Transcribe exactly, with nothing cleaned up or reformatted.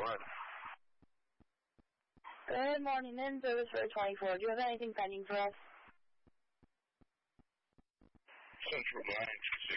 ahead. Good morning, in service for twenty-four. Do you have anything pending for us? Central nine two